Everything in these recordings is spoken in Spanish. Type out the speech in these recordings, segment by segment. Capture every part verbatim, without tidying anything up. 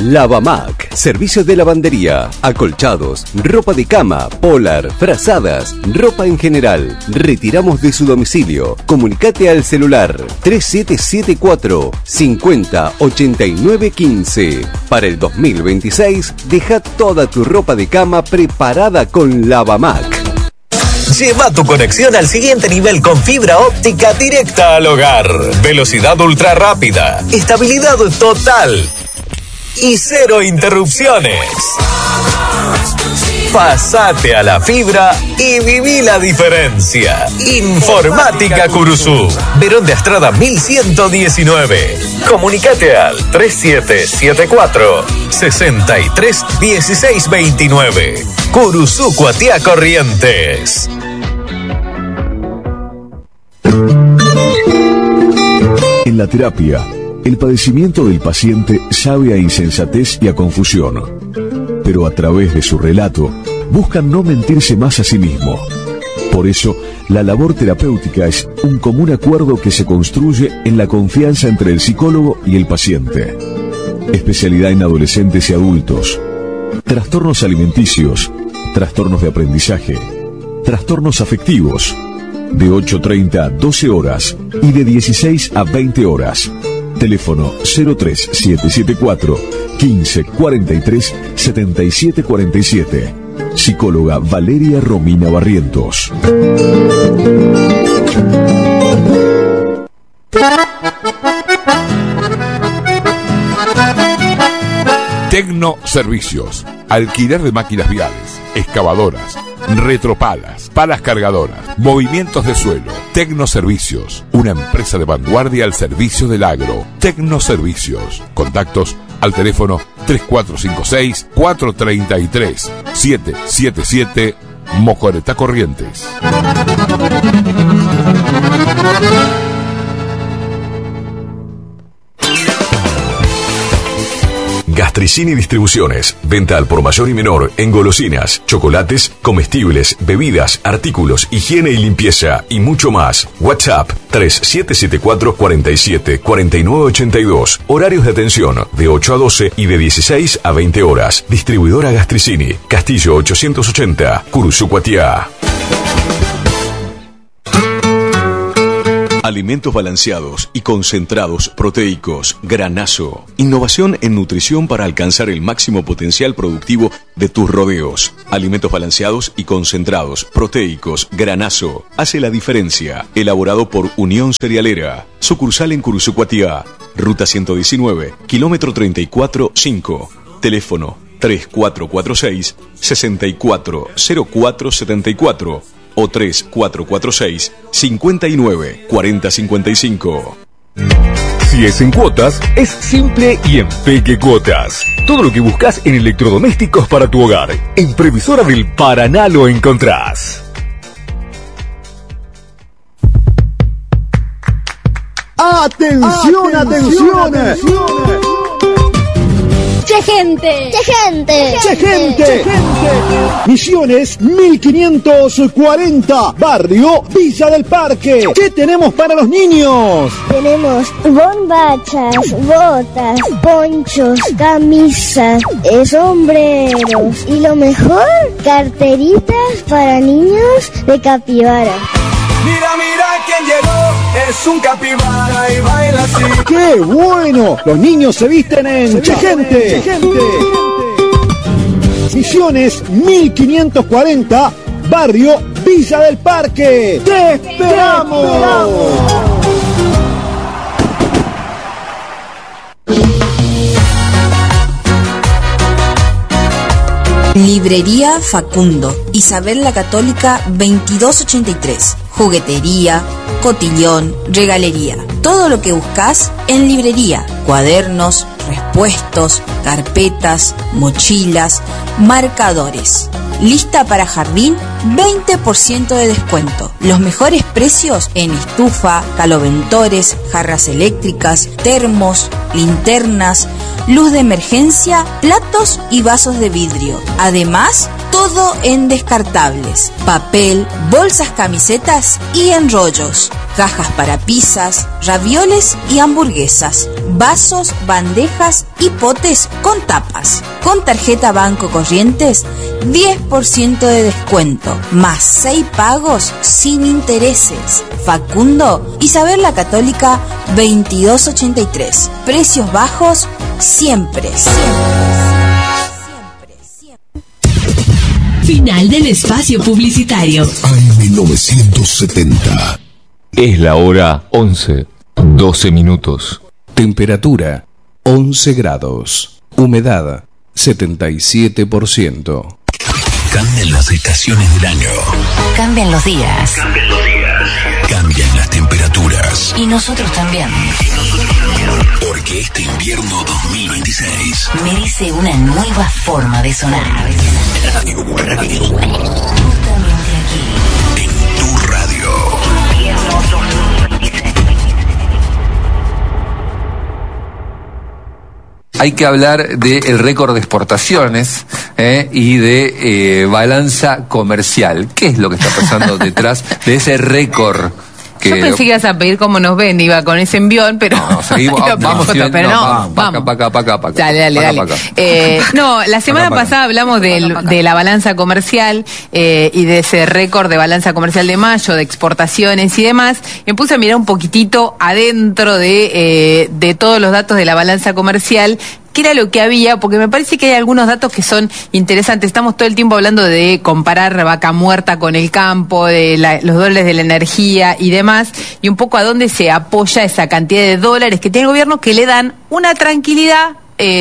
Lavamac, servicio de lavandería, acolchados, ropa de cama, polar, frazadas, ropa en general. Retiramos de su domicilio. Comunicate al celular tres siete siete cuatro, cinco cero, ocho nueve uno cinco. Para el dos mil veintiséis, deja toda tu ropa de cama preparada con Lavamac. Lleva tu conexión al siguiente nivel con fibra óptica directa al hogar. Velocidad ultra rápida, estabilidad total y cero interrupciones. Pasate a la fibra y viví la diferencia. Informática Curuzú, Verón de Astrada mil ciento diecinueve. Comunicate al tres siete siete cuatro, seis tres uno seis dos nueve. Curuzú Cuatiá Corrientes. En la terapia, el padecimiento del paciente sabe a insensatez y a confusión, pero a través de su relato buscan no mentirse más a sí mismo. Por eso, la labor terapéutica es un común acuerdo que se construye en la confianza entre el psicólogo y el paciente. Especialidad en adolescentes y adultos, trastornos alimenticios, trastornos de aprendizaje, trastornos afectivos, de ocho treinta a doce horas y de dieciséis a veinte horas. Teléfono cero tres siete siete cuatro, quince cuarenta y tres, setenta y siete cuarenta y siete. Psicóloga Valeria Romina Barrientos. Tecno Servicios. Alquiler de máquinas viales, excavadoras, retropalas, palas cargadoras, movimientos de suelo. Tecno Servicios, una empresa de vanguardia al servicio del agro. Tecno Servicios. Contactos al teléfono tres cuatro cinco seis, cuatro tres tres, siete siete siete, Mocoretá Corrientes. Gastricini Distribuciones. Venta al por mayor y menor en golosinas, chocolates, comestibles, bebidas, artículos, higiene y limpieza y mucho más. WhatsApp tres siete siete cuatro, cuatro siete, cuatro nueve ocho dos. Horarios de atención de ocho a doce y de dieciséis a veinte horas. Distribuidora Gastricini. Castillo ochocientos ochenta, Curuzú Cuatiá. Alimentos balanceados y concentrados proteicos. Granazo. Innovación en nutrición para alcanzar el máximo potencial productivo de tus rodeos. Alimentos balanceados y concentrados proteicos. Granazo. Hace la diferencia. Elaborado por Unión Cerealera. Sucursal en Curuzú Cuatiá. Ruta ciento diecinueve, kilómetro treinta y cuatro, cinco. Teléfono tres cuatro cuatro seis, seis cuatro cero cuatro siete cuatro. O tres cuatro cuatro seis, cinco nueve, cuatro cero cinco cinco. Si es en cuotas, es simple y en Peque Cuotas. Todo lo que buscas en electrodomésticos para tu hogar. En Previsora del Paraná lo encontrás. ¡Atención, atención! atención! ¡Che gente! ¡Che gente! ¡Che gente! Misiones mil quinientos cuarenta, barrio Villa del Parque. ¿Qué tenemos para los niños? Tenemos bombachas, botas, ponchos, camisas, eh, sombreros y lo mejor, carteritas para niños de capibara. Mira, mira quién llegó, es un capibara y baila así. ¡Qué bueno! Los niños se visten en Che Gente. Che Gente. Misiones mil quinientos cuarenta, barrio Villa del Parque. ¡Te esperamos! ¡Te esperamos! Librería Facundo, Isabel la Católica veintidós ochenta y tres. Juguetería, cotillón, regalería. Todo lo que buscas en librería. Cuadernos, respuestos, carpetas, mochilas, marcadores. Lista para jardín, veinte por ciento de descuento. Los mejores precios en estufa, caloventores, jarras eléctricas, termos, linternas, luz de emergencia, platos y vasos de vidrio. Además, todo en descartables, papel, bolsas, camisetas y enrollos, cajas para pizzas, ravioles y hamburguesas, vasos, bandejas y potes con tapas. Con tarjeta Banco Corrientes, diez por ciento de descuento, más seis pagos sin intereses. Facundo, Isabel la Católica, veintidós ochenta y tres. Precios bajos siempre, siempre. Final del espacio publicitario. A M novecientos setenta. Es la hora once, doce minutos. Temperatura once grados. Humedad setenta y siete por ciento. Cambian las estaciones del año. Cambian los días. Cambian los días. Cambian las temperaturas. Y nosotros también. Porque este invierno dos mil veintiséis merece una nueva forma de sonar. Radio, radio. Justamente aquí. En tu radio. Invierno dos mil veintiséis. Hay que hablar del récord de exportaciones eh, y de eh, balanza comercial. ¿Qué es lo que está pasando detrás de ese récord? Que... Yo pensé que ibas a pedir cómo nos ven, iba con ese envión, pero... No, seguimos, pero, vamos, pero, pero no, vamos, vamos. Paca, paca, paca, paca. Dale, dale, paca, dale. paca. Eh, no, la semana paca, paca. pasada hablamos del, paca, paca. de la balanza comercial eh, y de ese récord de balanza comercial de mayo, de exportaciones y demás. Me puse a mirar un poquitito adentro de, eh, de todos los datos de la balanza comercial, qué era lo que había, porque me parece que hay algunos datos que son interesantes. Estamos todo el tiempo hablando de comparar vaca muerta con el campo, de la, los dólares de la energía y demás, y un poco a dónde se apoya esa cantidad de dólares que tiene el gobierno que le dan una tranquilidad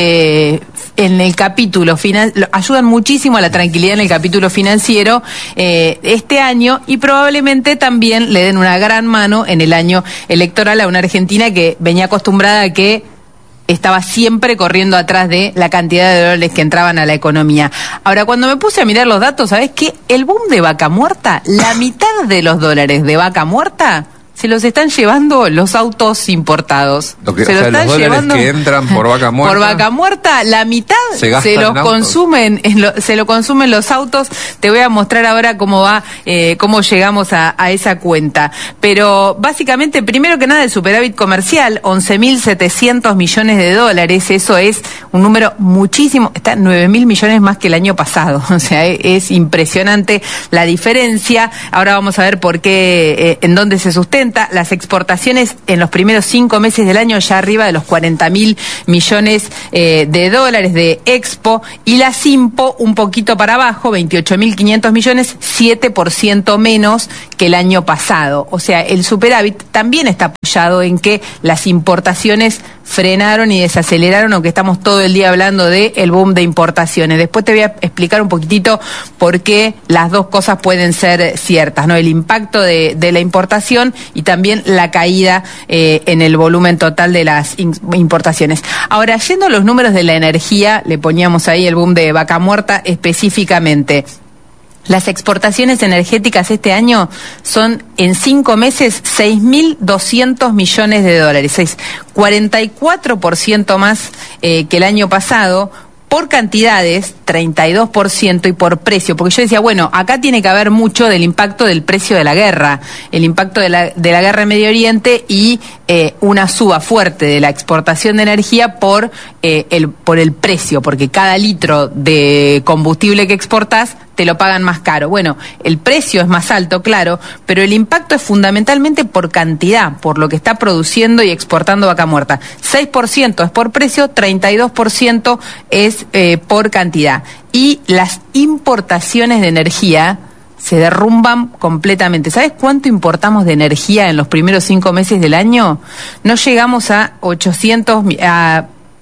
eh, en el capítulo financiero, ayudan muchísimo a la tranquilidad en el capítulo financiero eh, este año, y probablemente también le den una gran mano en el año electoral a una Argentina que venía acostumbrada a que estaba siempre corriendo atrás de la cantidad de dólares que entraban a la economía. Ahora, cuando me puse a mirar los datos, ¿sabés qué? El boom de vaca muerta, la mitad de los dólares de vaca muerta se los están llevando los autos importados. Lo que, se o los sea, están los dólares llevando que entran por vaca muerta. Por vaca muerta, la mitad se, se los consumen, en lo, se lo consumen los autos. Te voy a mostrar ahora cómo va, eh, cómo llegamos a, a esa cuenta. Pero básicamente, primero que nada, el superávit comercial, once mil setecientos millones de dólares. Eso es un número muchísimo, está nueve mil millones más que el año pasado. O sea, es, es impresionante la diferencia. Ahora vamos a ver por qué, eh, en dónde se sustenta. Las exportaciones en los primeros cinco meses del año ya arriba de los cuarenta mil millones eh, de dólares de Expo, y la Simpo un poquito para abajo, veintiocho mil quinientos millones, siete por ciento menos que el año pasado. O sea, el superávit también está apoyado en que las importaciones frenaron y desaceleraron, aunque estamos todo el día hablando de el boom de importaciones. Después te voy a explicar un poquitito por qué las dos cosas pueden ser ciertas, ¿no? El impacto de, de la importación y también la caída eh, en el volumen total de las importaciones. Ahora, yendo a los números de la energía, le poníamos ahí el boom de vaca muerta específicamente. Las exportaciones energéticas este año son, en cinco meses, seis mil doscientos millones de dólares. Es cuarenta y cuatro por ciento más eh, que el año pasado. Por cantidades, treinta y dos por ciento, y por precio, porque yo decía, bueno, acá tiene que haber mucho del impacto del precio de la guerra, el impacto de la, de la guerra en Medio Oriente y eh, una suba fuerte de la exportación de energía por, eh, el, por el precio, porque cada litro de combustible que exportás te lo pagan más caro. Bueno, el precio es más alto, claro, pero el impacto es fundamentalmente por cantidad, por lo que está produciendo y exportando vaca muerta. seis por ciento es por precio, treinta y dos por ciento es eh, por cantidad. Y las importaciones de energía se derrumban completamente. ¿Sabes cuánto importamos de energía en los primeros cinco meses del año? No llegamos a ochocientos, a,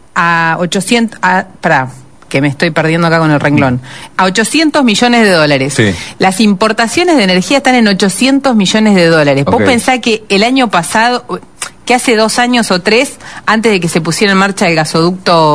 a ochocientos, a, para... que me estoy perdiendo acá con el renglón, a ochocientos millones de dólares. Sí. Las importaciones de energía están en ochocientos millones de dólares. Okay. Vos pensás que el año pasado, que hace dos años o tres, antes de que se pusiera en marcha el gasoducto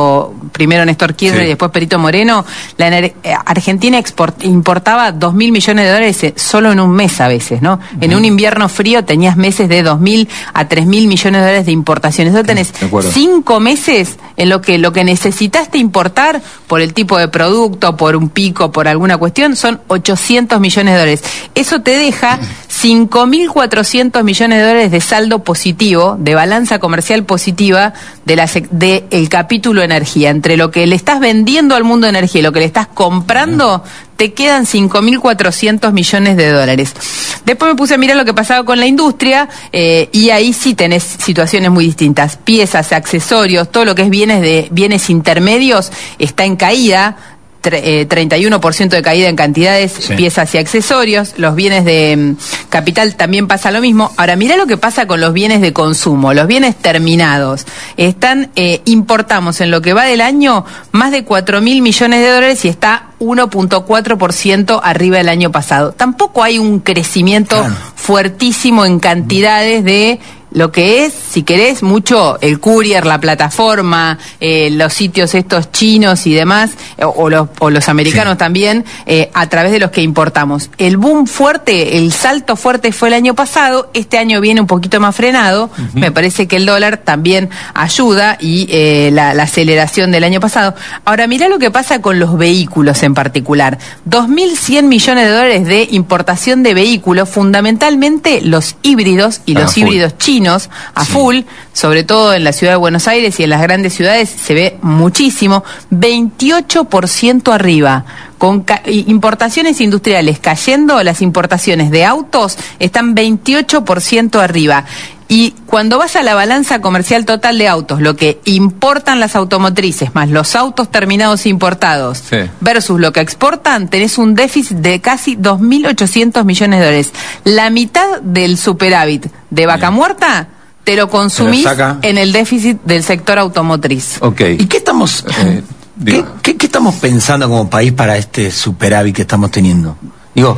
primero Néstor Kirchner Sí. y después Perito Moreno, la ener- eh, Argentina export- importaba dos mil millones de dólares eh, solo en un mes a veces, ¿no? Uh-huh. En un invierno frío tenías meses de dos mil a tres mil millones de dólares de importaciones. Entonces tenés De acuerdo. cinco meses en lo que lo que necesitaste importar por el tipo de producto, por un pico, por alguna cuestión, son ochocientos millones de dólares. Eso te deja cinco mil cuatrocientos millones de dólares de saldo positivo, de balanza comercial positiva de la sec- de el capítulo energía. Entre lo que le estás vendiendo al mundo de energía y lo que le estás comprando, te quedan cinco mil cuatrocientos millones de dólares. Después me puse a mirar lo que pasaba con la industria eh, y ahí sí tenés situaciones muy distintas. Piezas, accesorios, todo lo que es bienes de bienes intermedios está en caída. tre- eh, treinta y uno por ciento de caída en cantidades, Sí. piezas y accesorios. Los bienes de mm, capital también pasa lo mismo. Ahora, mirá lo que pasa con los bienes de consumo, los bienes terminados. Están, eh, importamos en lo que va del año más de cuatro mil millones de dólares y está uno punto cuatro por ciento arriba del año pasado. Tampoco hay un crecimiento Claro. fuertísimo en cantidades de lo que es, si querés, mucho el courier, la plataforma, eh, los sitios estos chinos y demás, eh, o, los, o los americanos Sí. también, eh, a través de los que importamos. El boom fuerte, el salto fuerte fue el año pasado, este año viene un poquito más frenado, uh-huh. Me parece que el dólar también ayuda y eh, la, la aceleración del año pasado. Ahora, mirá lo que pasa con los vehículos en particular. dos mil cien millones de dólares de importación de vehículos, fundamentalmente los híbridos y los Ah, full. híbridos chinos a Sí. full, sobre todo en la ciudad de Buenos Aires y en las grandes ciudades se ve muchísimo, veintiocho por ciento arriba. Con ca- i- importaciones industriales cayendo, las importaciones de autos están veintiocho por ciento arriba. Y cuando vas a la balanza comercial total de autos, lo que importan las automotrices más los autos terminados importados Sí. versus lo que exportan, tenés un déficit de casi dos mil ochocientos millones de dólares. La mitad del superávit de Vaca Muerta te lo consumís saca. en el déficit del sector automotriz. Ok. ¿Y qué estamos, Eh, qué, digo. qué- qué estamos pensando como país para este superávit que estamos teniendo? Digo,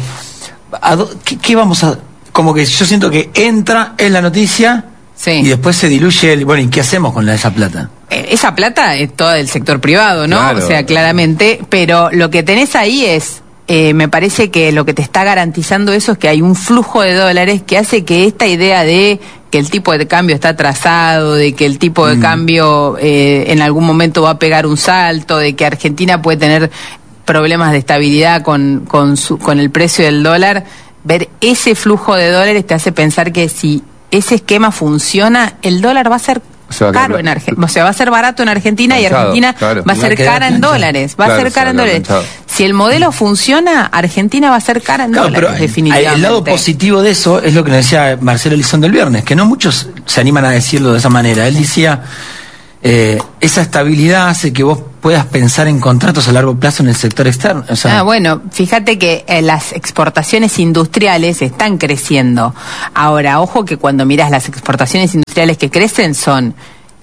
¿a dó- qué, qué vamos a...? Como que yo siento que entra en la noticia Sí. y después se diluye el... Bueno, ¿y qué hacemos con la, esa plata? Eh, Esa plata es toda del sector privado, ¿no? Claro. O sea, claramente, pero lo que tenés ahí es, eh, me parece que lo que te está garantizando eso es que hay un flujo de dólares que hace que esta idea de que el tipo de cambio está atrasado, de que el tipo de Mm. cambio eh, en algún momento va a pegar un salto, de que Argentina puede tener problemas de estabilidad con, con, su, con el precio del dólar, ver ese flujo de dólares te hace pensar que si ese esquema funciona, el dólar va a ser Se va a caro quedar- en Argentina, o sea, va a ser barato en Argentina y Planchado, Argentina claro. va a Y va ser a quedar cara en planchado. dólares, va Claro, a ser se cara va en a quedar dólares. planchado. Si el modelo funciona, Argentina va a ser cara en Claro, dólares, pero definitivamente. el lado positivo de eso es lo que nos decía Marcelo Elizondo el viernes, que no muchos se animan a decirlo de esa manera. Él decía, eh, esa estabilidad hace que vos puedas pensar en contratos a largo plazo en el sector externo. O sea, Ah, bueno, fíjate que eh, las exportaciones industriales están creciendo. Ahora, ojo que cuando miras las exportaciones industriales que crecen son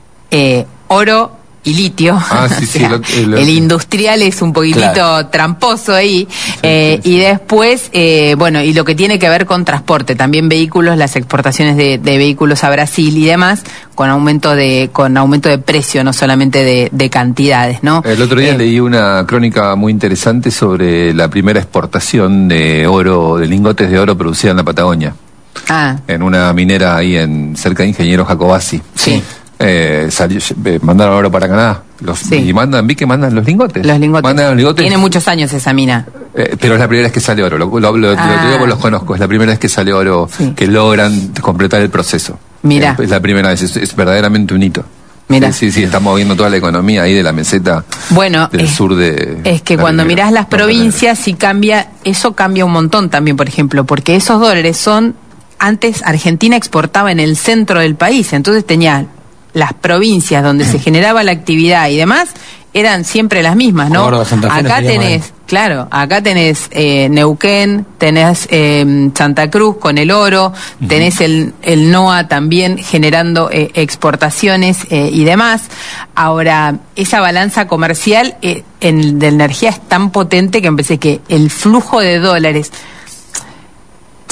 eh, oro y litio. Ah, sí, O sí, sea, lo- lo- el industrial es un poquitito Claro. tramposo ahí. eh, sí, sí. Y después, eh, bueno, y lo que tiene que ver con transporte, también vehículos, las exportaciones de, de vehículos a Brasil y demás, con aumento de con aumento de precio, no solamente de, de cantidades, ¿no? El otro día Eh, leí una crónica muy interesante sobre la primera exportación de oro, de lingotes de oro producida en la Patagonia, Ah, en una minera ahí en cerca de Ingeniero Jacobasi. sí. Eh, salió- eh, mandaron oro para Canadá. Los, Sí. Y mandan, vi que mandan los lingotes. Los lingotes. Mandan los lingotes. Tiene muchos años esa mina. Eh, pero es la primera vez que sale oro. Lo, lo, lo- Ah. lo digo porque los conozco. Es la primera vez que sale oro, Sí. que logran completar el proceso. Mirá. Es, es la primera vez. Es, es verdaderamente un hito. Mirá. Sí, sí, sí, está moviendo toda la economía ahí de la meseta Bueno, del es, sur de... es que la cuando Ribera. mirás las No, pero- provincias, sí cambia, eso cambia un montón también, por ejemplo, porque esos dólares son, antes Argentina exportaba en el centro del país, entonces tenía las provincias donde se generaba la actividad y demás, eran siempre las mismas, ¿no? Córdoba, Santa Fe, Acá no estaría tenés, mal. claro, acá tenés eh, Neuquén, tenés eh, Santa Cruz con el oro, tenés el, el NOA también generando eh, exportaciones eh, y demás. Ahora, esa balanza comercial eh, en, de energía es tan potente que empecé que el flujo de dólares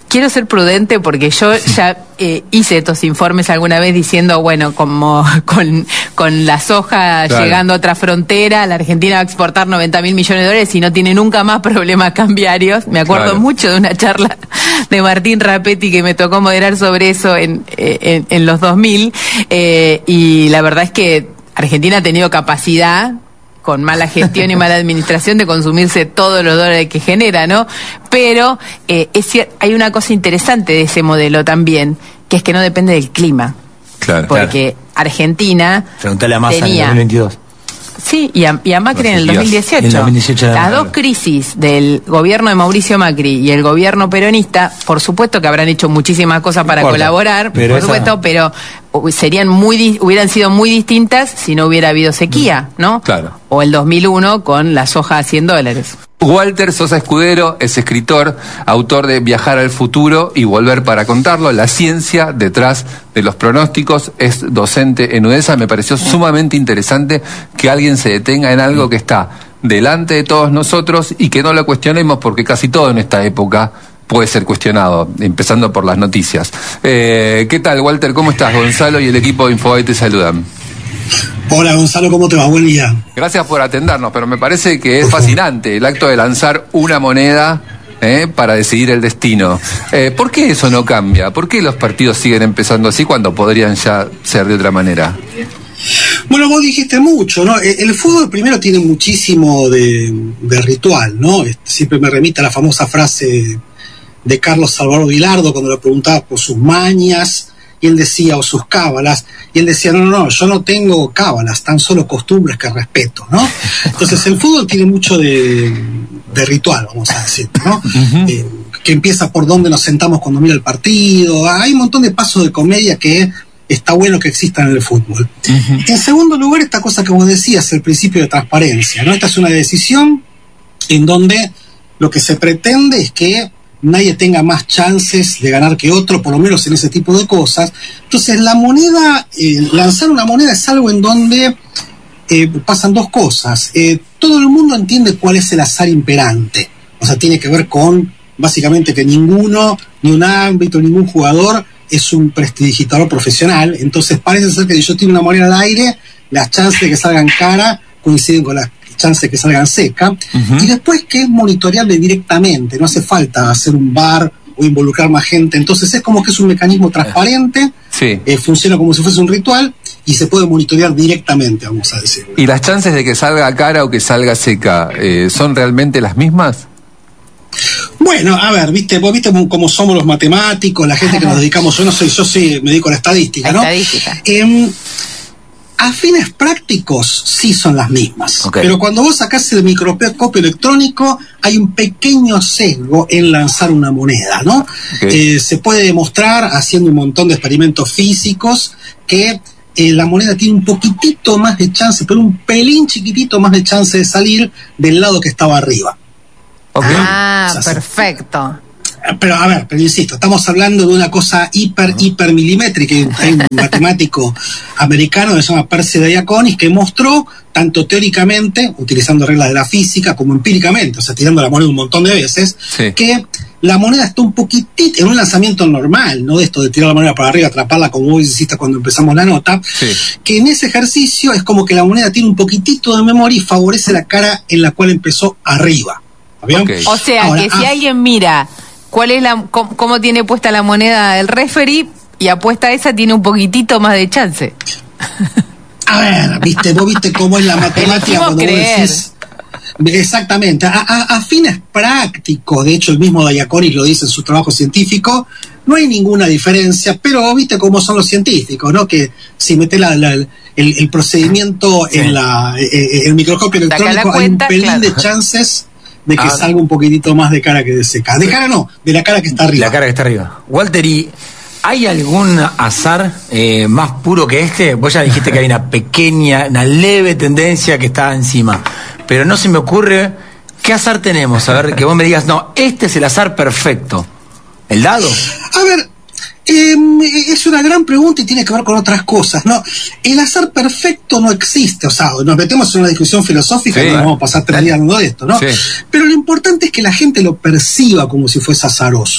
quiero ser prudente porque yo ya eh, hice estos informes alguna vez diciendo, bueno, como con, con la soja Claro. llegando a otra frontera, la Argentina va a exportar noventa mil millones de dólares y no tiene nunca más problemas cambiarios. Me acuerdo Claro. mucho de una charla de Martín Rapetti que me tocó moderar sobre eso en, en, en los dos mil, eh, y la verdad es que Argentina ha tenido capacidad, con mala gestión y mala administración, de consumirse todos los dólares que genera, ¿no? Pero eh, es cier- hay una cosa interesante de ese modelo también, que es que no depende del clima. Claro. Porque Argentina Preguntale a Massa en el tenía... dos mil veintidós. Sí, y a, y a Macri en el Dios. dos mil dieciocho. En el dos mil dieciocho era Las raro. dos crisis del gobierno de Mauricio Macri y el gobierno peronista, por supuesto que habrán hecho muchísimas cosas para importa, colaborar, pero por esa- supuesto, pero uh, serían muy di- hubieran sido muy distintas si no hubiera habido sequía, ¿no? Claro. O el dos mil uno con la soja a cien dólares. Walter Sosa Escudero es escritor, autor de Viajar al futuro y volver para contarlo, la ciencia detrás de los pronósticos, es docente en UDESA. Me pareció sumamente interesante que alguien se detenga en algo que está delante de todos nosotros y que no lo cuestionemos, porque casi todo en esta época puede ser cuestionado, empezando por las noticias. Eh, ¿Qué tal, Walter? ¿Cómo estás? Gonzalo y el equipo de Infobae te saludan. Hola Gonzalo, ¿cómo te va? Buen día. Gracias por atendernos, pero me parece que es fascinante el acto de lanzar una moneda eh, para decidir el destino. Eh, ¿Por qué eso no cambia? ¿Por qué los partidos siguen empezando así cuando podrían ya ser de otra manera? Bueno, vos dijiste mucho, ¿no? El, el fútbol primero tiene muchísimo de, de ritual, ¿no? Este, siempre me remite a la famosa frase de Carlos Salvador Vilardo cuando le preguntaba por sus mañas, y él decía, o sus cábalas, y él decía, no, no, no, yo no tengo cábalas, tan solo costumbres que respeto, ¿no? Entonces el fútbol tiene mucho de, de ritual, vamos a decir, ¿no? Eh, que empieza por dónde nos sentamos cuando mira el partido, hay un montón de pasos de comedia que está bueno que existan en el fútbol. En segundo lugar, esta cosa que vos decías, el principio de transparencia, ¿no? Esta es una decisión en donde lo que se pretende es que nadie tenga más chances de ganar que otro, por lo menos en ese tipo de cosas. Entonces la moneda, eh, lanzar una moneda es algo en donde eh, pasan dos cosas. Eh, todo el mundo entiende cuál es el azar imperante. O sea, tiene que ver con, básicamente, que ninguno, ni un ámbito, ningún jugador es un prestidigitador profesional. Entonces parece ser que si yo tiro una moneda al aire, las chances de que salgan cara coinciden con las chances de que salgan seca. Uh-huh. Y después que es monitoreable directamente, no hace falta hacer un V A R o involucrar más gente. Entonces es como que es un mecanismo transparente, sí. eh, funciona como si fuese un ritual y se puede monitorear directamente, vamos a decir. ¿Y las chances de que salga cara o que salga seca eh, son realmente las mismas? Bueno, a ver, viste, vos viste cómo somos los matemáticos, la gente que nos dedicamos, yo no soy, yo sí me dedico a la estadística, ¿no? Estadística. Eh, a fines prácticos sí son las mismas, okay. Pero cuando vos sacás el microscopio electrónico hay un pequeño sesgo en lanzar una moneda, ¿no? Okay. Eh, se puede demostrar haciendo un montón de experimentos físicos que eh, la moneda tiene un poquitito más de chance, pero un pelín chiquitito más de chance de salir del lado que estaba arriba. Okay. Ah, o sea, perfecto. Pero a ver, pero insisto, estamos hablando de una cosa hiper, hiper milimétrica. Hay un matemático americano que se llama Percy Diaconis que mostró, tanto teóricamente, utilizando reglas de la física, como empíricamente, o sea, tirando la moneda un montón de veces, sí. Que la moneda está un poquitito, en un lanzamiento normal, no de esto de tirar la moneda para arriba, atraparla como vos hiciste cuando empezamos la nota, sí. Que en ese ejercicio es como que la moneda tiene un poquitito de memoria y favorece la cara en la cual empezó arriba. Okay. O sea, ahora, que si ah, alguien mira cuál es la cómo, cómo tiene puesta la moneda el referee y apuesta a esa, tiene un poquitito más de chance. A ver, viste, vos viste cómo es la matemática cuando creer. Vos decís. Exactamente, a, a, a fines prácticos, de hecho el mismo Diaconis lo dice en su trabajo científico, no hay ninguna diferencia, pero vos viste cómo son los científicos, ¿no? Que si metés la, la, el, el procedimiento sí. en la eh, el microscopio electrónico cuenta, hay un pelín claro. de chances de que ah, salga un poquitito más de cara que de seca. De cara no, de la cara que está arriba. La cara que está arriba. Walter, ¿y hay algún azar eh, más puro que este? Vos ya dijiste que hay una pequeña, una leve tendencia que está encima. Pero no se me ocurre, ¿qué azar tenemos? A ver, que vos me digas, no, este es el azar perfecto. ¿El dado? A ver, eh, es una gran pregunta y tiene que ver con otras cosas, ¿no? El azar perfecto no existe, o sea, nos metemos en una discusión filosófica sí, y nos vamos a pasar tres días hablando de esto, ¿no? Sí. Pero lo importante es que la gente lo perciba como si fuese azaroso.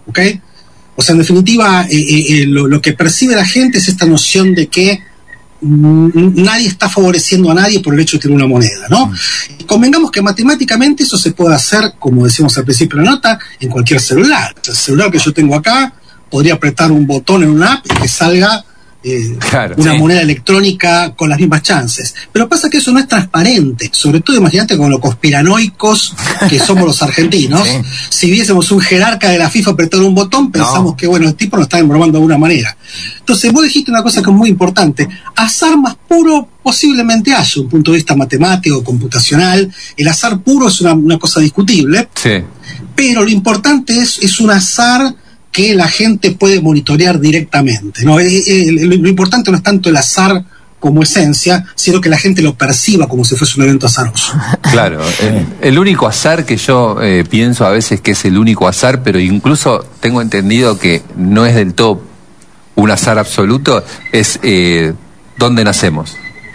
¿ok? O sea, en definitiva, eh, eh, lo, lo que percibe la gente es esta noción de que mm, nadie está favoreciendo a nadie por el hecho de tener una moneda, ¿no? Mm. Convengamos que matemáticamente eso se puede hacer, como decimos al principio de la nota, en cualquier celular. O sea, el celular que yo tengo acá, podría apretar un botón en una app y que salga Eh, claro, una sí. moneda electrónica con las mismas chances. Pero pasa que eso no es transparente, sobre todo imagínate con lo conspiranoicos que somos los argentinos. Sí. Si viésemos un jerarca de la FIFA apretar un botón, pensamos no. que bueno, el tipo nos está embromando de alguna manera. Entonces vos dijiste una cosa que es muy importante: azar más puro posiblemente haya un punto de vista matemático, computacional. El azar puro es una, una cosa discutible, sí. pero lo importante es, es un azar que la gente puede monitorear directamente, ¿no? Eh, eh, lo, lo importante no es tanto el azar como esencia, sino que la gente lo perciba como si fuese un evento azaroso. Claro, el, el único azar que yo eh, pienso a veces que es el único azar, pero incluso tengo entendido que no es del todo un azar absoluto, es eh, dónde nacemos.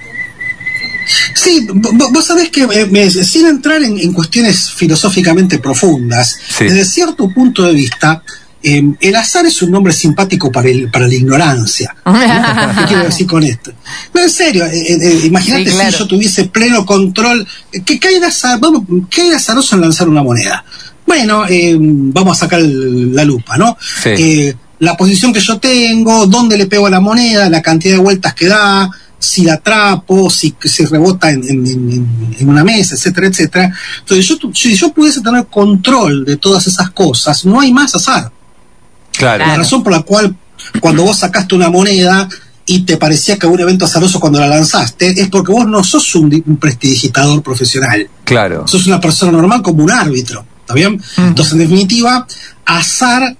Sí, vos, vos sabés que eh, me, sin entrar en, en cuestiones filosóficamente profundas, sí. desde cierto punto de vista, Eh, el azar es un nombre simpático para, el, para la ignorancia, ¿no? ¿Qué quiero decir con esto? No, en serio, eh, eh, imagínate sí, claro. si yo tuviese pleno control. ¿Qué, qué hay de azar? Vamos, ¿qué hay de azaroso en lanzar una moneda? Bueno, eh, vamos a sacar el, la lupa, ¿no? Sí. Eh, la posición que yo tengo, dónde le pego a la moneda, la cantidad de vueltas que da, si la atrapo, si se rebota en, en, en, en una mesa, etcétera, etcétera. Entonces, yo, si yo pudiese tener control de todas esas cosas, no hay más azar. Claro. La razón por la cual cuando vos sacaste una moneda y te parecía que hubo un evento azaroso cuando la lanzaste, es porque vos no sos un, un prestidigitador profesional. Claro. Sos una persona normal como un árbitro, ¿está bien? Uh-huh. Entonces, en definitiva, azar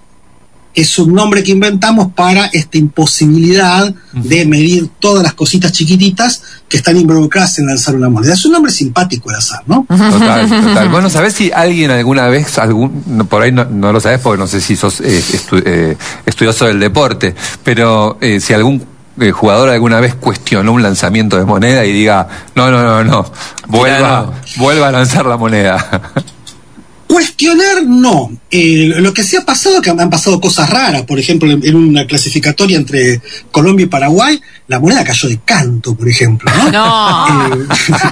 es un nombre que inventamos para esta imposibilidad uh-huh. de medir todas las cositas chiquititas que están involucradas en lanzar una moneda. Es un nombre simpático el azar, ¿no? Total, total. Bueno, ¿sabés si alguien alguna vez, algún, por ahí no, no lo sabés porque no sé si sos eh, estu, eh, estudioso del deporte, pero eh, si algún eh, jugador alguna vez cuestionó un lanzamiento de moneda y diga, no, no, no, no, vuelva, vuelva a lanzar la moneda? Cuestionar no. Eh, lo que sí ha pasado es que han pasado cosas raras. Por ejemplo, en, en una clasificatoria entre Colombia y Paraguay, la moneda cayó de canto, por ejemplo, ¿no? No. Eh,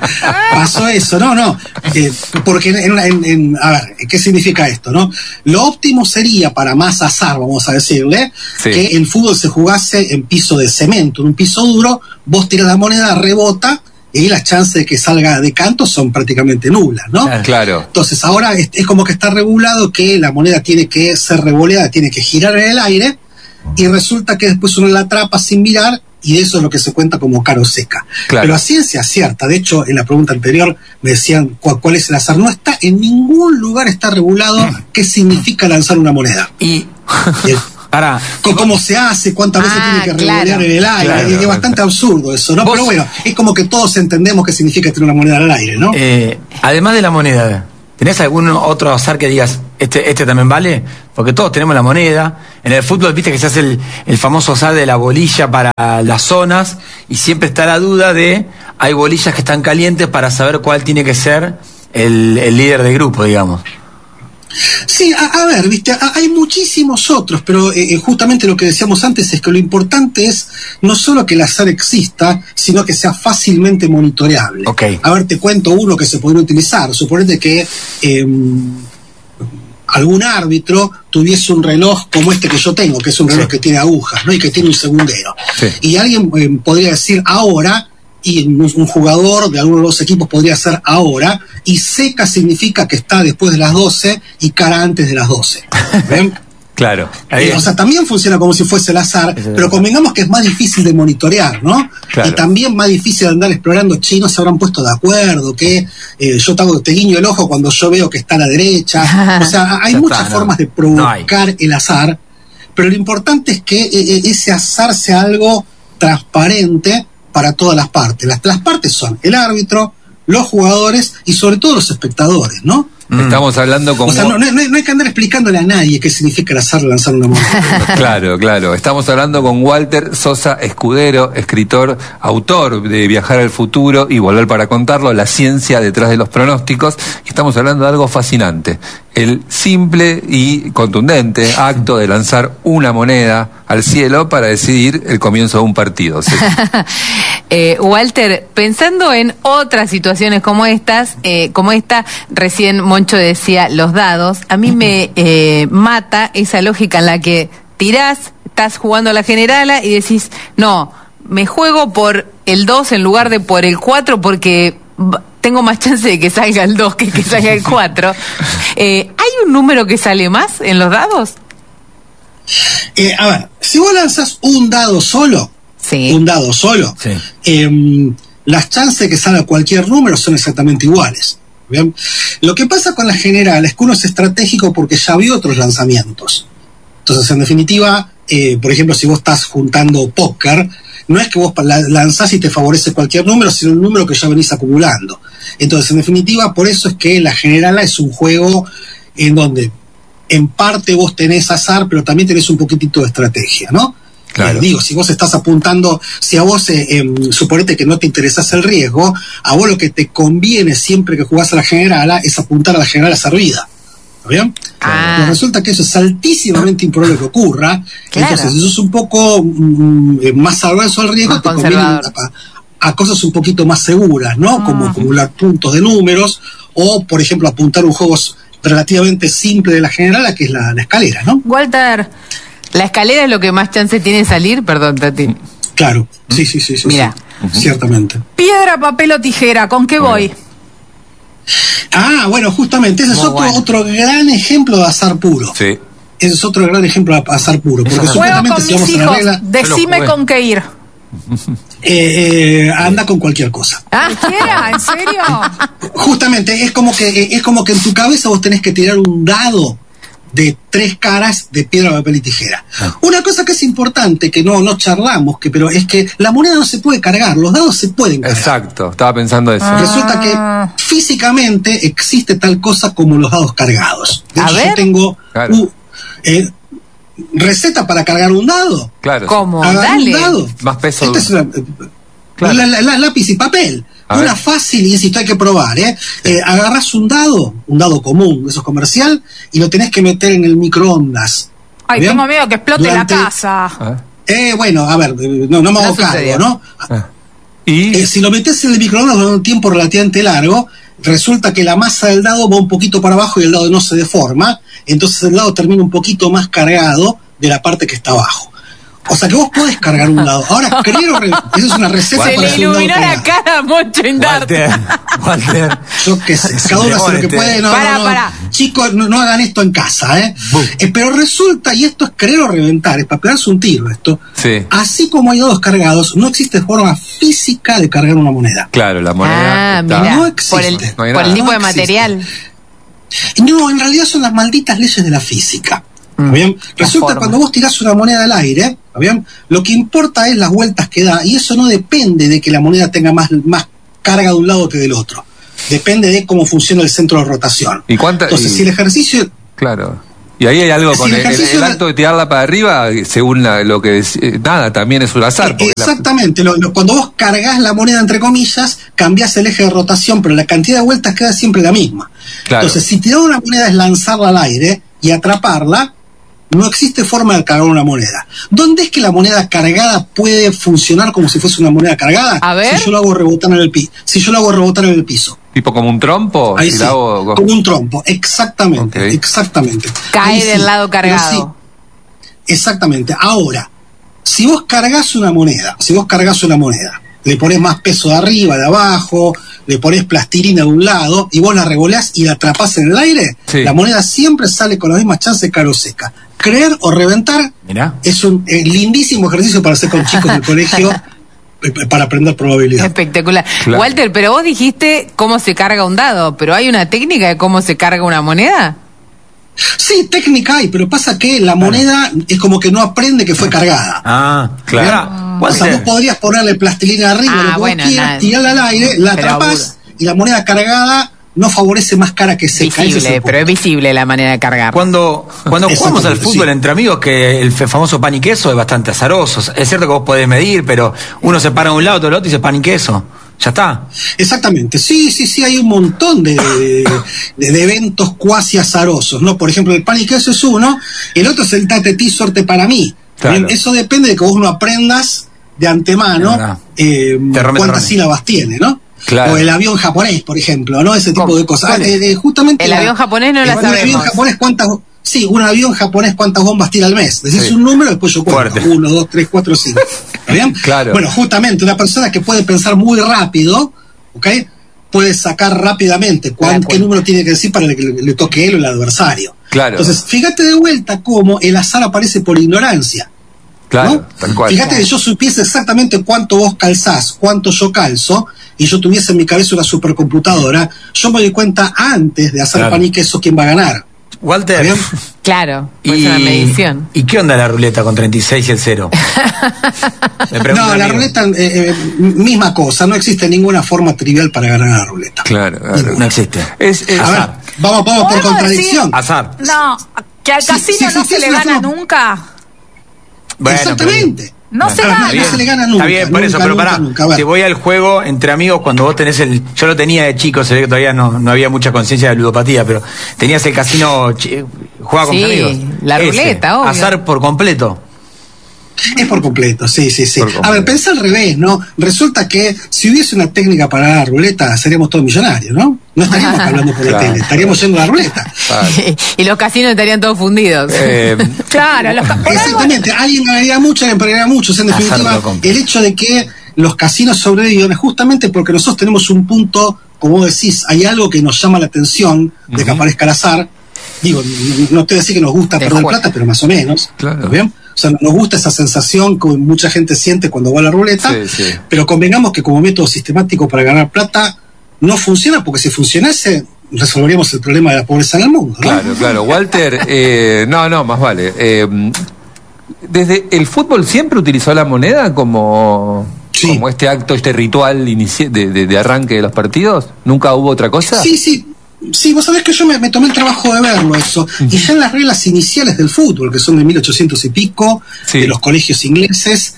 pasó eso, no, no. Eh, porque en, en, en, a ver, ¿qué significa esto, no? Lo óptimo sería, para más azar, vamos a decirle, sí. que el fútbol se jugase en piso de cemento, en un piso duro, vos tirás la moneda, rebota, y las chances de que salga de canto son prácticamente nulas, ¿no? Claro. Entonces ahora es, es como que está regulado que la moneda tiene que ser revoleada, tiene que girar en el aire, y resulta que después uno la atrapa sin mirar, y eso es lo que se cuenta como caro seca. Claro. Pero a ciencia cierta, de hecho, en la pregunta anterior me decían cuál, cuál es el azar. No está, en ningún lugar está regulado qué significa lanzar una moneda. Y... Bien. Para, ¿Cómo se hace? ¿Cuántas veces ah, tiene que revolear claro, en el aire? Claro, es, es bastante absurdo eso, ¿no? Pero bueno, es como que todos entendemos qué significa tener una moneda al aire, ¿no? Eh, además de la moneda, ¿tenés algún otro azar que digas, este, este también vale? Porque todos tenemos la moneda. En el fútbol, viste que se hace el, el famoso azar de la bolilla para las zonas, y siempre está la duda de, hay bolillas que están calientes para saber cuál tiene que ser el, el líder de grupo, digamos. Sí, a, a ver, viste, a, hay muchísimos otros, pero eh, justamente lo que decíamos antes es que lo importante es no solo que el azar exista, sino que sea fácilmente monitoreable. Okay. A ver, te cuento uno que se podría utilizar. Suponete que eh, algún árbitro tuviese un reloj como este que yo tengo, que es un reloj sí. que tiene agujas, ¿no? Y que tiene un segundero. Sí. Y alguien eh, podría decir ahora, y un jugador de alguno de los equipos podría ser ahora, y seca significa que está después de las doce y cara antes de las doce. ¿Ven? Claro. Eh, o sea, también funciona como si fuese el azar, es pero convengamos que es más difícil de monitorear, ¿no? Claro. Y también más difícil de andar explorando. Chinos se habrán puesto de acuerdo, que eh, yo te, te guiño el ojo cuando yo veo que está a la derecha. O sea, hay muchas está, formas no. de provocar no el azar, pero lo importante es que eh, ese azar sea algo transparente para todas las partes. Las, las partes son el árbitro, los jugadores y sobre todo los espectadores, ¿no? Estamos hablando con... O sea, no, no, no hay que andar explicándole a nadie qué significa lanzar, lanzar una moneda. Claro, claro. Estamos hablando con Walter Sosa Escudero, escritor, autor de Viajar al Futuro y Volver para Contarlo, la ciencia detrás de los pronósticos. Y estamos hablando de algo fascinante. El simple y contundente acto de lanzar una moneda al cielo para decidir el comienzo de un partido. ¿Sí? eh, Walter, pensando en otras situaciones como estas, eh, como esta, recién Moncho decía los dados, a mí me eh, mata esa lógica en la que tirás, estás jugando a la generala y decís, no, me juego por el dos en lugar de por el cuatro porque tengo más chance de que salga el dos que que salga el cuatro. Eh, ¿Hay un número que sale más en los dados? Eh, a ver, si vos lanzás un dado solo, sí. un dado solo, Sí. eh, las chances de que salga cualquier número son exactamente iguales. ¿Bien? Lo que pasa con la general es que uno es estratégico porque ya vio otros lanzamientos. Entonces, en definitiva, eh, por ejemplo, si vos estás juntando póker, no es que vos la- lanzás y te favorece cualquier número, sino un número que ya venís acumulando. Entonces, en definitiva, por eso es que la generala es un juego en donde en parte vos tenés azar, pero también tenés un poquitito de estrategia, ¿no? Claro. Eh, digo, si vos estás apuntando, si a vos, eh, eh, suponete que no te interesas el riesgo, a vos lo que te conviene siempre que jugás a la generala es apuntar a la generala servida. ¿Está bien? Ah. Pero resulta que eso es altísimamente improbable que ocurra. Claro. Entonces, si sos un poco mm, eh, más adverso al riesgo, Más te conviene conservador. a, a cosas un poquito más seguras, ¿no? Como acumular puntos de números, o, por ejemplo, apuntar un juego relativamente simple de la generala, que es la, la escalera, ¿no? Walter, ¿la escalera es lo que más chance tiene de salir? Perdón, Tati. Claro, sí, sí, sí, sí. Mira. sí, ciertamente. Piedra, papel o tijera, ¿con qué voy? Ah, bueno, justamente, ese es Muy otro, bueno. otro gran ejemplo de azar puro. Sí. Ese es otro gran ejemplo de azar puro. Porque Juego supuestamente, con si mis vamos a la hijos, regla, decime jugué. con qué ir. eh, eh, anda con cualquier cosa. ¿Cualquiera? ¿En serio? Justamente, es como que eh, es como que en tu cabeza vos tenés que tirar un dado de tres caras de piedra, papel y tijera. Una cosa que es importante, que no, no charlamos, que, pero es que la moneda no se puede cargar, los dados se pueden cargar. Exacto, estaba pensando eso. Resulta que físicamente existe tal cosa como los dados cargados. De A hecho, ver. yo tengo Claro. uh, eh, receta para cargar un dado. Claro. ¿Cómo? Agarrá Dale. un dado. Más peso. Esta es una, Claro. la- la- la- lápiz y papel. A Una ver. fácil, insisto, hay que probar. ¿eh? Eh, agarrás un dado, un dado común, eso es comercial, y lo tenés que meter en el microondas. Ay, ¿Bien? tengo miedo que explote Durante- la casa. A ver. Eh, bueno, a ver, eh, no, no me No hago sucedió. cargo, ¿no? Ah. Y Eh, si lo metes en el microondas durante un tiempo relativamente largo, resulta que la masa del dado va un poquito para abajo y el dado no se deforma, entonces el dado termina un poquito más cargado de la parte que está abajo. O sea que vos podés cargar un dado. Ahora, creo que esa es una receta Se para le hacer un dado iluminó la cargado. cara a Moncho Indarte. Walter, Walter. Yo qué sé, cada uno hace lo que puede. No, Pará, no, no. pará. Chicos, no, no hagan esto en casa, ¿eh? Eh, Pero resulta, y esto es querer o reventar, es para pegarse un tiro esto. sí, Así como hay dados cargados, no existe forma física de cargar una moneda. claro, la moneda Ah, está- mira. No existe. Por el, No hay por el nada. tipo de No existe. material. No, en realidad son las malditas leyes de la física. ¿Está bien? Resulta forma. cuando vos tirás una moneda al aire, ¿está bien? Lo que importa es las vueltas que da, y eso no depende de que la moneda tenga más, más carga de un lado que del otro. Depende de cómo funciona el centro de rotación. ¿Y cuánta- Entonces, y- si el ejercicio... Claro. Y ahí hay algo Si con el el, el- ejercicio el de- acto de tirarla para arriba, según la- lo que es, eh, nada, también es un azar. porque la- Exactamente, lo- lo- cuando vos cargas la moneda entre comillas, cambiás el eje de rotación, pero la cantidad de vueltas queda siempre la misma. Claro. Entonces, si tirar una moneda es lanzarla al aire y atraparla, no existe forma de cargar una moneda. ¿Dónde es que la moneda cargada puede funcionar como si fuese una moneda cargada? A ver. Si yo lo hago rebotar en el piso. Si yo lo hago rebotar en el piso. Tipo como un trompo. Ahí si sí, la hago- como un trompo, exactamente, Ok. exactamente. Cae Ahí del sí, lado pero cargado. sí, exactamente. Ahora, si vos cargas una moneda, si vos cargas una moneda, le pones más peso de arriba, de abajo, le pones plastilina de un lado y vos la revolás y la atrapás en el aire, Sí. la moneda siempre sale con la misma chance cara o seca. Creer o reventar Mirá. es un eh, lindísimo ejercicio para hacer con chicos del colegio eh, para aprender probabilidad. Espectacular. Claro. Walter, pero vos dijiste cómo se carga un dado, pero ¿hay una técnica de cómo se carga una moneda? Sí, técnica hay, pero pasa que la moneda es como que no aprende que fue cargada. Ah, Claro. Ahora, O sea, vos Walter, podrías ponerle plastilina arriba, Ah, lo que bueno, vos quieras, nada. tirarla al aire, la Pero atrapás y la moneda cargada no favorece más cara que seca. Ese es Visible, el pero es visible la manera de cargar. Cuando, cuando jugamos al Exactamente, fútbol sí. entre amigos, que el fe- famoso pan y queso es bastante azaroso. Es cierto que vos podés medir, pero uno se para de un lado, otro del otro y dice pan y queso. Ya está. Exactamente, sí, sí, sí, hay un montón de, de, de eventos cuasi azarosos, ¿no? Por ejemplo, el pan y queso es uno, el otro es el tate ti, suerte para mí. Claro. Bien, eso depende de que vos no aprendas de Es antemano verdad. eh, Terrome, cuántas terrome. sílabas tiene, ¿no? Claro. O el avión japonés, por ejemplo, ¿no? Ese tipo ¿Cómo? de cosas. ¿Cuál Ah, es? eh, eh, justamente El la- avión japonés no la un avión sabemos. japonés, ¿cuántas? Sí, un avión japonés, ¿cuántas bombas tira al mes? Decís Sí. un número, después yo cuento. Fuerte. Uno, dos, tres, cuatro, cinco. ¿Está bien? Claro. Bueno, justamente una persona que puede pensar muy rápido, ¿ok? Puede sacar rápidamente cuán, qué número tiene que decir para que le, le toque él o el adversario. Claro. Entonces, fíjate de vuelta cómo el azar aparece por ignorancia. Claro, ¿no? tal cual. Fíjate que yo supiese exactamente cuánto vos calzás, cuánto yo calzo, y yo tuviese en mi cabeza una supercomputadora, yo me doy cuenta antes de hacer Claro. pan y queso quién va a ganar. Walter, ¿Está bien? Claro, y, es una medición. ¿y qué onda la ruleta con treinta y seis y el cero? Me pregunta No, un la amigo. ruleta, eh, eh, misma cosa, no existe ninguna forma trivial para ganar la ruleta. Claro, claro. No existe. Es, es- A ver, vamos, vamos por ¿Podemos contradicción. Azar. No, que al Sí, casino sí, no sí, se sí, le sí, gana sí. nunca. Bueno, Exactamente. No se Claro, gana. no se le gana nunca. Está bien, por nunca, eso, pero nunca, pará, nunca. A ver. si voy al juego entre amigos, cuando vos tenés el... Yo lo tenía de chico, se ve que todavía no, no había mucha conciencia de ludopatía, pero tenías el casino, chi- jugaba con Sí, tus amigos. la Ese, ruleta, obvio. azar por completo. Es por completo, sí, sí, sí. Por A completo. ver, pensá al revés, ¿no? Resulta que si hubiese una técnica para la ruleta, seríamos todos millonarios, ¿no? No estaríamos hablando por la Claro. tele, estaríamos yendo a la ruleta. ah, Y los casinos estarían todos fundidos. eh, Claro, los ca- por algo- Exactamente, alguien ganaría mucho, alguien perdería mucho. O sea, en Azar definitiva, por completo. el hecho de que los casinos sobrevivan es justamente porque nosotros tenemos un punto, como vos decís, hay algo que nos llama la atención de que aparezca el azar. Digo, no, no te decir que nos gusta De perder juego. plata, pero más o menos. Claro. ¿Está bien? O sea, nos gusta esa sensación que mucha gente siente cuando va a la ruleta, Sí, sí. pero convengamos que como método sistemático para ganar plata no funciona, porque si funcionase, resolveríamos el problema de la pobreza en el mundo, ¿no? Claro, claro. Walter, eh, no, no, más vale. Eh, desde el fútbol siempre utilizó la moneda como, Sí. como este acto, este ritual inici- de, de- de arranque de los partidos. ¿Nunca hubo otra cosa? Sí, sí. Sí, vos sabés que yo me, me tomé el trabajo de verlo eso. Y ya en las reglas iniciales del fútbol, que son de mil ochocientos y pico, Sí. de los colegios ingleses,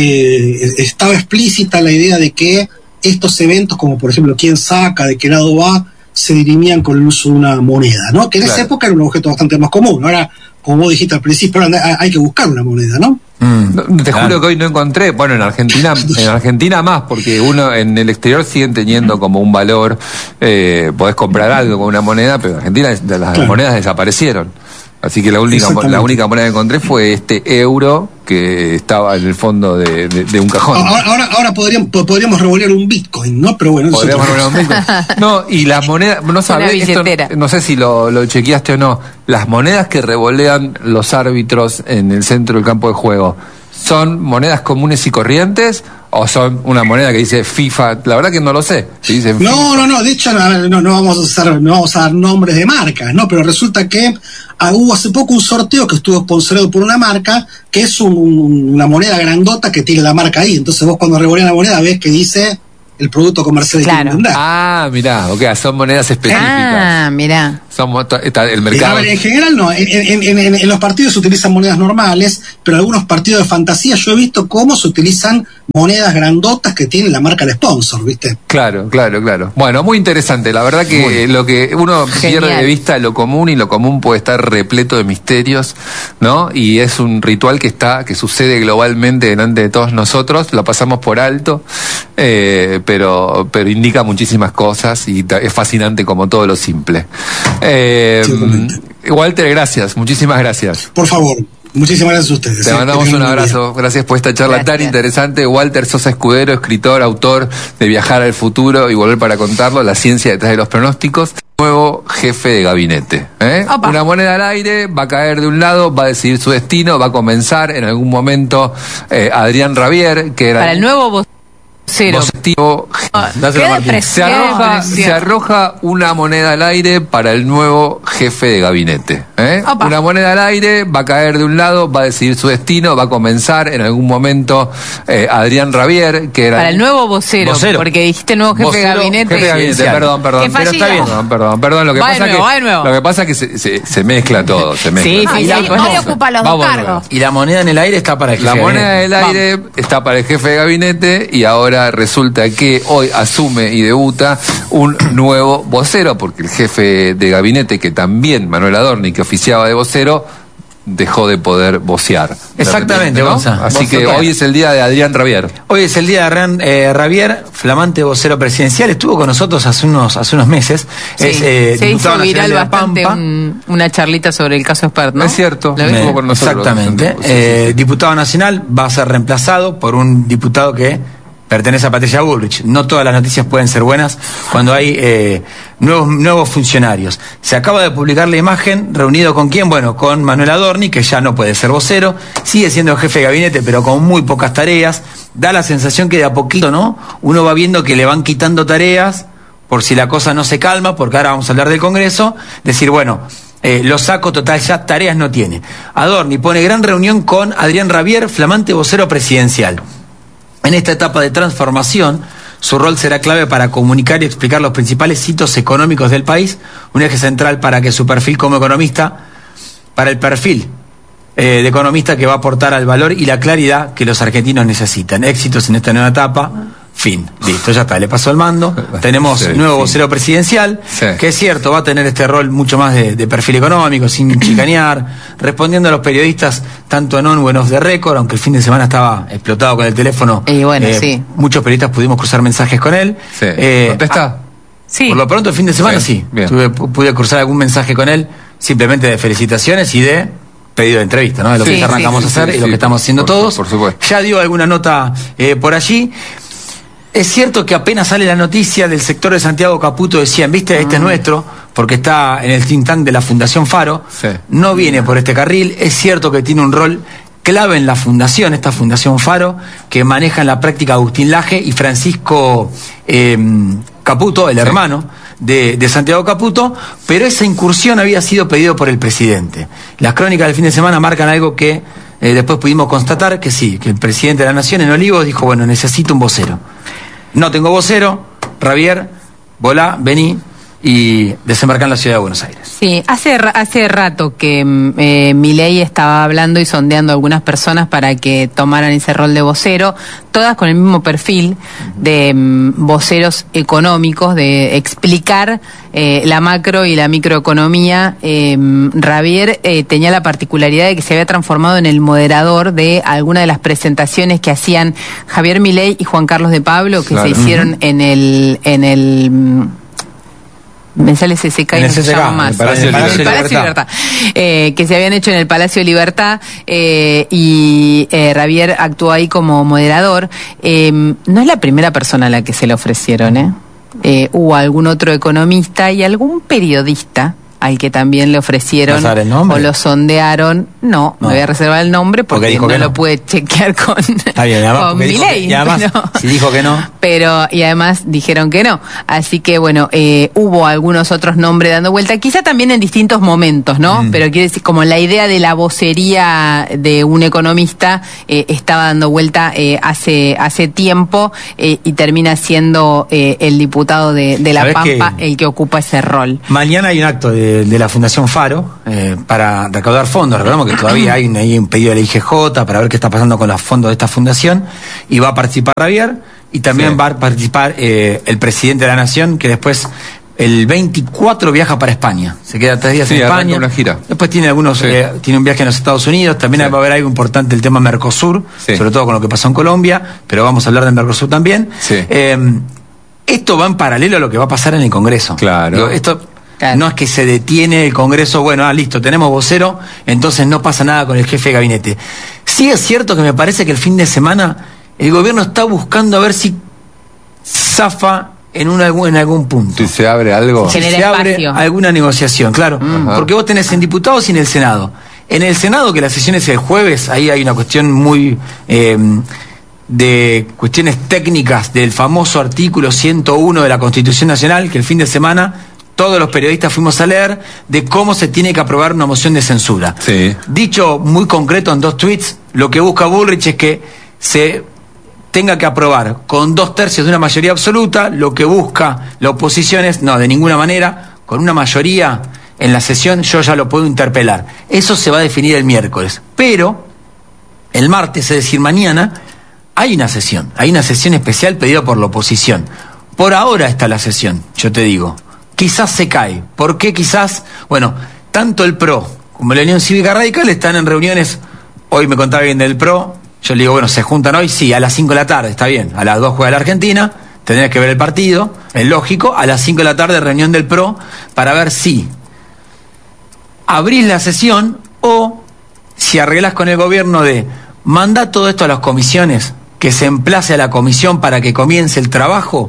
eh, estaba explícita la idea de que estos eventos, como por ejemplo quién saca, de qué lado va, se dirimían con el uso de una moneda, ¿no? Que en esa Claro. época era un objeto bastante más común. Ahora, como vos dijiste al principio, ahora hay- hay que buscar una moneda, ¿no? Mm, No, te claro. juro que hoy no encontré, bueno, en Argentina, en Argentina más, porque uno en el exterior siguen teniendo como un valor, eh, podés comprar algo con una moneda, pero en Argentina es- de las Claro. monedas desaparecieron. Así que la única, mo- la Exactamente. única moneda que encontré fue este euro que estaba en el fondo de, de- de un cajón. Ahora, ahora, ahora podríamos, po- podríamos revolear un Bitcoin, ¿no? Pero bueno, eso es Podríamos otra hablar cosa. un poco. No, y las monedas, no sabés, esto- billetera. no sé si lo, lo chequeaste o no, las monedas que revolean los árbitros en el centro del campo de juego, ¿son monedas comunes y corrientes o son una moneda que dice FIFA? La verdad que no lo sé. Si dicen FIFA. No, no, no, de hecho no, no, no vamos a usar, no vamos a dar nombres de marcas, ¿no? Pero resulta que ah, hubo hace poco un sorteo que estuvo sponsorado por una marca que es un- un- una moneda grandota que tiene la marca ahí. Entonces vos cuando revoleas la moneda ves que dice el producto comercial que Claro. quieren vender. Ah, mirá, ok, son monedas específicas. Ah, mirá. Son, mo- está el Eh, mercado. a ver, en general no, en, en- en- en- en los partidos se utilizan monedas normales, pero en algunos partidos de fantasía yo he visto cómo se utilizan monedas grandotas que tienen la marca de sponsor, ¿viste? Claro, claro, claro. Bueno, muy interesante. La verdad que lo que uno Genial. pierde de vista lo común, y lo común puede estar repleto de misterios, ¿no? Y es un ritual que está, que sucede globalmente delante de todos nosotros. Lo pasamos por alto, eh, pero, pero indica muchísimas cosas y ta- es fascinante como todo lo simple. Eh, Walter, gracias, muchísimas gracias. Por favor, muchísimas gracias a ustedes. Te eh, mandamos que un tengan buen día. abrazo. Gracias por esta charla tan Gracias. interesante. Walter Sosa Escudero, escritor, autor de Viajar al futuro y volver para contarlo, la ciencia detrás de los pronósticos. Nuevo jefe de gabinete. ¿eh? Opa. Una moneda al aire, va a caer de un lado, va a decidir su destino, va a comenzar en algún momento eh, Adrián Rabier, que era Para el nuevo vocero. Vocero. Qué depresión. Se arroja, se arroja una moneda al aire para el nuevo jefe de gabinete. ¿eh? Una moneda al aire, va a caer de un lado, va a decidir su destino, va a comenzar en algún momento eh, Adrián Rabier, que era... Para el nuevo vocero, vocero. porque dijiste nuevo jefe Vocero, de gabinete. jefe de gabinete, perdón, perdón. Pero está bien. Perdón, perdón, perdón. Lo que Va de pasa nuevo, que, va de nuevo. lo que pasa es que se, se, se mezcla todo, se mezcla. Sí, todo. sí, y la, sí, hoy ocupa los dos cargos. Y la moneda en el aire está para el jefe La de moneda gabinete. del aire está para el jefe de gabinete y ahora resulta que hoy asume y debuta un nuevo vocero, porque el jefe de gabinete, que también, Manuel Adorni, que oficiaba de vocero, dejó de poder vocear. Exactamente, ¿no? Gonza. Así Vos que tocás. hoy es el día de Adrián Rabier. Hoy es el día de Adrián eh, Rabier, flamante vocero presidencial. Estuvo con nosotros hace unos hace unos meses. Sí, es eh, se diputado hizo nacional viral de La bastante Pampa. un- una charlita sobre el caso Expert, ¿no? Es cierto. ¿La ves? Estuvo con nosotros. Exactamente. Sí, sí, Eh, sí. Diputado nacional va a ser reemplazado por un diputado que pertenece a Patricia Bullrich. No todas las noticias pueden ser buenas cuando hay eh, nuevos, nuevos funcionarios. Se acaba de publicar la imagen, reunido con quién, bueno, con Manuel Adorni, que ya no puede ser vocero, sigue siendo jefe de gabinete, pero con muy pocas tareas. Da la sensación que de a poquito, ¿no? Uno va viendo que le van quitando tareas, por si la cosa no se calma, porque ahora vamos a hablar del Congreso, decir, bueno, eh, lo saco, total, ya tareas no tiene. Adorni pone gran reunión con Adrián Rabier, flamante vocero presidencial. En esta etapa de transformación, su rol será clave para comunicar y explicar los principales hitos económicos del país, un eje central para que su perfil como economista, para el perfil eh, de economista que va a aportar al valor y la claridad que los argentinos necesitan. Éxitos en esta nueva etapa. Fin. Listo, ya está, le pasó el mando. Tenemos Sí, nuevo sí. vocero presidencial, Sí. que es cierto, va a tener este rol mucho más de, de perfil económico, sin chicanear, respondiendo a los periodistas, tanto en on o en off the record, aunque el fin de semana estaba explotado con el teléfono. Y bueno, eh, sí. Muchos periodistas pudimos cruzar mensajes con él. Sí. Eh, ¿Contesta? Sí. Por lo pronto, el fin de semana Sí, sí. bien. Tuve- pu- pude cruzar algún mensaje con él, simplemente de felicitaciones y de pedido de entrevista, ¿no? De lo Sí, que ya arrancamos sí, a sí, hacer sí, y lo sí, que estamos haciendo por- todos. por supuesto. Ya dio alguna nota eh, por allí. Es cierto que apenas sale la noticia del sector de Santiago Caputo, decían, viste, este es nuestro, porque está en el think tank de la Fundación Faro, Sí. no viene por este carril. Es cierto que tiene un rol clave en la fundación, esta Fundación Faro, que maneja en la práctica Agustín Laje y Francisco eh, Caputo, el Sí. hermano de, de Santiago Caputo, pero esa incursión había sido pedido por el presidente. Las crónicas del fin de semana marcan algo que eh, después pudimos constatar, que sí, que el presidente de la Nación en Olivos dijo, bueno, necesito un vocero. No tengo vocero, Rabier, volá, vení y desembarcá en la ciudad de Buenos Aires. Sí, hace, ra- hace rato que mm, eh, Milei estaba hablando y sondeando a algunas personas para que tomaran ese rol de vocero, todas con el mismo perfil de mm, voceros económicos, de explicar eh, la macro y la microeconomía. Eh, Rabier eh, tenía la particularidad de que se había transformado en el moderador de alguna de las presentaciones que hacían Javier Milei y Juan Carlos de Pablo, que Claro. se hicieron en el... En el mm, me sale C C K y En no el se C C K, llama en más. el Palacio En de el Libertad. Palacio de Libertad. Eh, que se habían hecho en el Palacio de Libertad eh, y eh, Rabier actuó ahí como moderador. Eh, no es la primera persona a la que se le ofrecieron, ¿eh? Eh, hubo algún otro economista y algún periodista al que también le ofrecieron ¿Vas a dar el nombre? o lo sondearon. No, No. me voy a reservar el nombre Porque porque, dijo no, que lo no. pude chequear con, Está bien, además, con porque dijo que- Milei. y además, pero- si dijo que no, pero y además dijeron que no, así que bueno, eh, hubo algunos otros nombres dando vuelta, quizá también en distintos momentos, ¿no? Mm. Pero quiere decir, como la idea de la vocería de un economista eh, estaba dando vuelta eh, hace hace tiempo eh, y termina siendo eh, el diputado de, de La ¿Sabés Pampa que- el que ocupa ese rol. mañana hay un acto de, de la Fundación Faro eh, para recaudar fondos. Recordamos que todavía hay un, hay un pedido de la I G J para ver qué está pasando con los fondos de esta fundación. Y va a participar Rabier y también Sí. va a participar eh, el presidente de la Nación, que después el veinticuatro viaja para España. Se queda tres días Sí, en arranca España. una gira. Después tiene algunos, Sí. eh, tiene un viaje en los Estados Unidos. También Sí. va a haber algo importante el tema Mercosur, Sí. sobre todo con lo que pasó en Colombia, pero vamos a hablar del Mercosur también. Sí. Eh, esto va en paralelo a lo que va a pasar en el Congreso. Claro. Digo, esto Claro. no es que se detiene el Congreso, bueno, ah, listo, tenemos vocero, entonces no pasa nada con el jefe de gabinete. Sí es cierto que me parece que el fin de semana el gobierno está buscando a ver si zafa en, un, algún- en algún punto. Si se abre algo. Si Genera se abre espacio. alguna negociación, claro. Ajá. Porque vos tenés en diputados y en el Senado. En el Senado, que la sesión es el jueves, ahí hay una cuestión muy... eh, de cuestiones técnicas del famoso artículo ciento uno de la Constitución Nacional, que el fin de semana todos los periodistas fuimos a leer, de cómo se tiene que aprobar una moción de censura. Sí. Dicho muy concreto en dos tweets, lo que busca Bullrich es que se tenga que aprobar con dos tercios de una mayoría absoluta. Lo que busca la oposición es, no, de ninguna manera, con una mayoría en la sesión yo ya lo puedo interpelar. Eso se va a definir el miércoles. Pero el martes, es decir, mañana, hay una sesión. Hay una sesión especial pedida por la oposición. Por ahora está la sesión, yo te digo. Quizás se cae. ¿Por qué quizás? Bueno, tanto el P R O como la Unión Cívica Radical están en reuniones. Hoy me contaba bien del P R O. Yo le digo, bueno, ¿se juntan hoy? Sí, a las cinco de la tarde, está bien. A las dos juega la Argentina, tendrías que ver el partido, es lógico. A las cinco de la tarde, reunión del P R O, para ver si abrís la sesión o si arreglás con el gobierno de mandar todo esto a las comisiones, que se emplace a la comisión para que comience el trabajo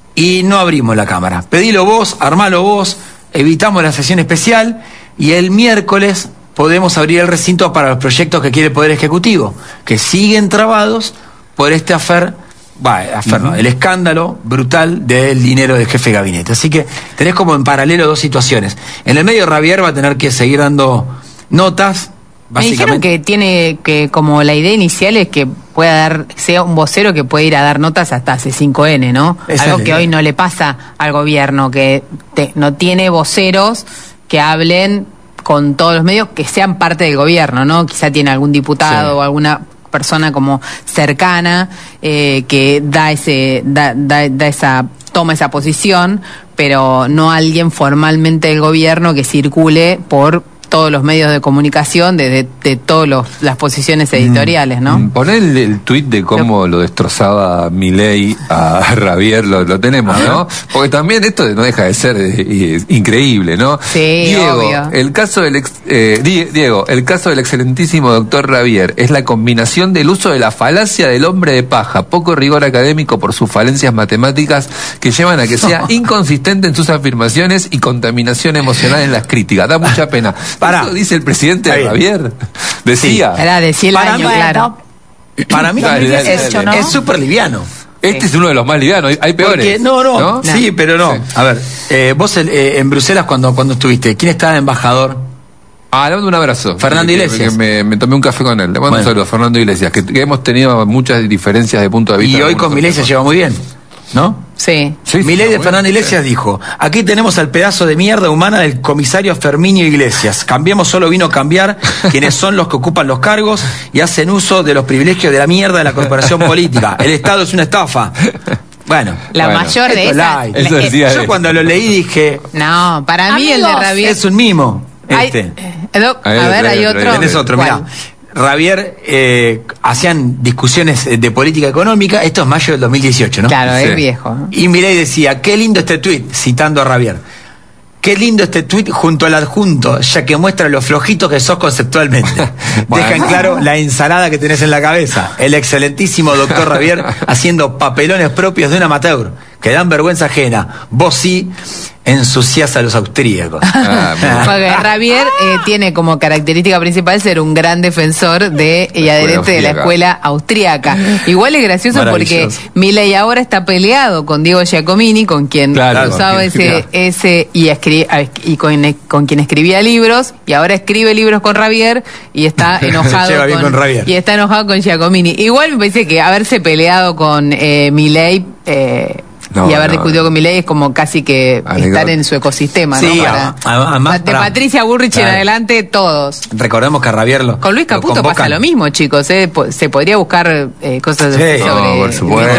y no abrimos la Cámara. Pedilo vos, armalo vos, evitamos la sesión especial y el miércoles podemos abrir el recinto para los proyectos que quiere el Poder Ejecutivo, que siguen trabados por este afer, bah, afer no, el escándalo brutal del dinero del jefe de gabinete. Así que tenés como en paralelo dos situaciones. En el medio, Ravier va a tener que seguir dando notas. Me dijeron que tiene que, como la idea inicial es que pueda dar, sea un vocero que puede ir a dar notas hasta C cinco N, ¿no? Esa Algo es que la hoy idea. no le pasa al gobierno, que te- no tiene voceros que hablen con todos los medios que sean parte del gobierno, ¿no? Quizá tiene algún diputado Sí. o alguna persona como cercana eh, que da ese, da, da, da esa, toma esa posición, pero no alguien formalmente del gobierno que circule por todos los medios de comunicación, de, de, de todas las posiciones editoriales, ¿no? Poné el, el tuit de cómo lo destrozaba Milei a Ravier, lo, lo tenemos, ¿no? Porque también esto no deja de ser eh, eh, increíble, ¿no? Sí, Diego, obvio. el caso del ex- eh, Di- Diego, el caso del excelentísimo doctor Ravier es la combinación del uso de la falacia del hombre de paja, poco rigor académico por sus falencias matemáticas que llevan a que sea inconsistente en sus afirmaciones y contaminación emocional en las críticas. Da mucha pena. Pará. Eso dice el presidente Está de bien. Ravier. Decía. Era de cien Para años, mí- claro. Para mí Dale, dale, es dale. es súper liviano. Este es uno de los más livianos, hay- hay peores. Porque- no, no, ¿no? sí, pero no. A ver, eh, vos el- eh, en Bruselas cuando, cuando estuviste, ¿quién estaba de embajador? Ah, le mando un abrazo. Fernando Que- Iglesias. que me, me tomé un café con él. Le mando Bueno. un saludo a Fernando Iglesias, que, que hemos tenido muchas diferencias de punto de vista. Y en hoy algunos con Milei se otros lleva muy bien, ¿no? Sí. Sí, Milei sí, de bueno, Fernando sí. Iglesias dijo, aquí tenemos al pedazo de mierda humana del comisario Ferminio Iglesias. Cambiemos solo vino a cambiar quienes son los que ocupan los cargos y hacen uso de los privilegios de la mierda de la corporación política. El Estado es una estafa. Bueno. La Bueno, mayor de esto es esas. light. Eso la- decía Yo él. cuando lo leí dije, No, para mí el de Amigos, Ravier. es un mimo. Hay- Este. eh, Doc, Hay a otro, ver, hay hay otro, otro. hay Tenés otro, ¿Cuál? mirá. Ravier eh, hacían discusiones eh, de política económica, esto es mayo del dos mil dieciocho, ¿no? Claro, Sí. es viejo. ¿no? Y Milei decía, qué lindo este tuit, citando a Ravier. Qué lindo este tuit junto al adjunto, ya que muestra lo flojito que sos conceptualmente. Bueno. Deja en claro la ensalada que tenés en la cabeza. El excelentísimo doctor Ravier haciendo papelones propios de un amateur, que dan vergüenza ajena. Vos sí ensuciás a los austríacos. Ah, muy bien. Porque Ravier eh, tiene como característica principal ser un gran defensor de y La escuela adherente de la austríaca. escuela austríaca. Igual es gracioso porque Maravilloso. Milei ahora está peleado con Diego Giacomini, con quien Claro, usaba con ese, quien- ese y, escri- ah, y con, con quien escribía libros, y ahora escribe libros con Ravier y está enojado Se lleva bien con Ravier. y está enojado con Giacomini. Igual me parece que haberse peleado con eh, Milei eh, No, y haber no. discutido con Milei es como casi que Anécdota. estar en su ecosistema, Sí, ¿no? a- a- además, de pará. Patricia Burrich en Claro. adelante, todos. Recordemos que a Ravier lo Con Luis lo Caputo pasa convocan. lo mismo, chicos. ¿eh? Po- Se podría buscar eh, cosas Sí. sobre No, por supuesto.